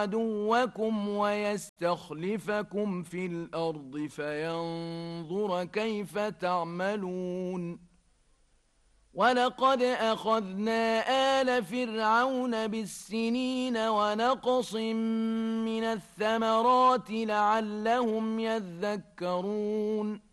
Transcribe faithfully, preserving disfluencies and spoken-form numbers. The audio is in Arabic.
عدوكم ويستخلفكم في الأرض فينظر كيف تعملون ولقد أخذنا آل فرعون بالسنين ونقص من الثمرات لعلهم يذكرون